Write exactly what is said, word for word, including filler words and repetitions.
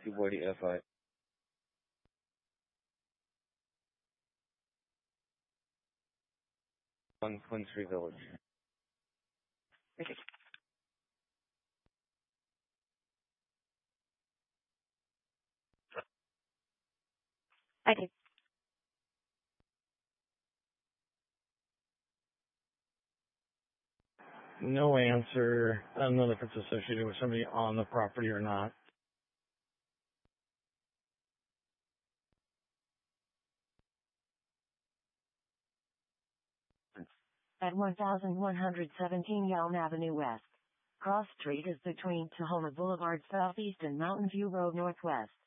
Forty F I. One Country Village. I did. No answer. I don't know if it's associated with somebody on the property or not. At one thousand one hundred seventeen Yelm Avenue West. Cross Street is between Tahoma Boulevard Southeast and Mountain View Road Northwest.